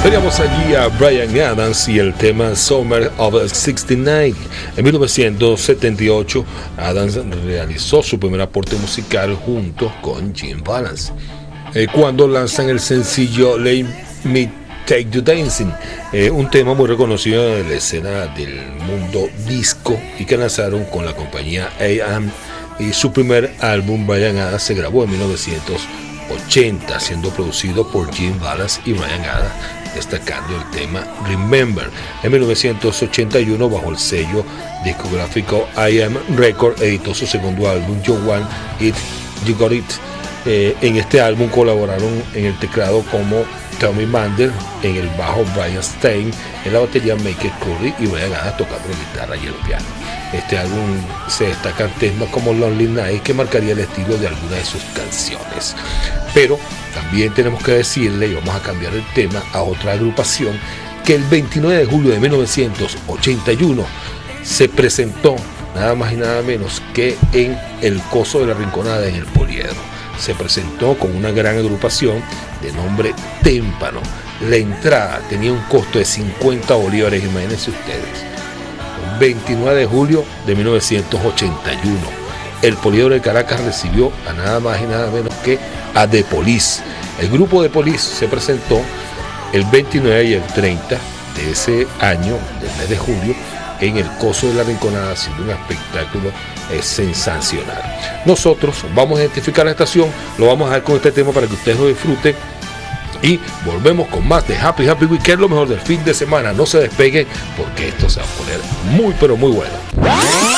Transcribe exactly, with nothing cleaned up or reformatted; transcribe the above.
Teníamos allí a Bryan Adams y el tema Summer of sesenta y nueve. En mil novecientos setenta y ocho, Adams realizó su primer aporte musical junto con Jim Valance, eh, cuando lanzan el sencillo Let Me Take You Dancing, eh, un tema muy reconocido de la escena del mundo disco y que lanzaron con la compañía A M. Y su primer álbum, Bryan Adams, se grabó en mil novecientos ochenta, siendo producido por Jim Valance y Bryan Adams, destacando el tema Remember. En mil novecientos ochenta y uno, bajo el sello discográfico I M Records, editó su segundo álbum, You Want It, You Got It. Eh, en este álbum colaboraron en el teclado como Tommy Mandel, en el bajo Brian Stein, en la batería Michael Curry y Bryan Adams tocando la guitarra y el piano. Este álbum se destacan temas como Lonely Night, que marcaría el estilo de algunas de sus canciones. Pero también tenemos que decirle, y vamos a cambiar el tema, a otra agrupación que el veintinueve de julio de mil novecientos ochenta y uno se presentó nada más y nada menos que en el Coso de la Rinconada, en el Poliedro. Se presentó con una gran agrupación de nombre Témpano. La entrada tenía un costo de cincuenta bolívares, imagínense ustedes. veintinueve de julio de mil novecientos ochenta y uno, el Poliedro de Caracas recibió a nada más y nada menos que a The Police. El grupo The Police se presentó el veintinueve y el treinta de ese año, del mes de julio, en el Coso de la Rinconada, haciendo un espectáculo eh, sensacional. Nosotros vamos a identificar la estación, lo vamos a dejar con este tema para que ustedes lo disfruten. Y volvemos con más de Happy Happy Weekend, lo mejor del fin de semana. No se despeguen porque esto se va a poner muy pero muy bueno.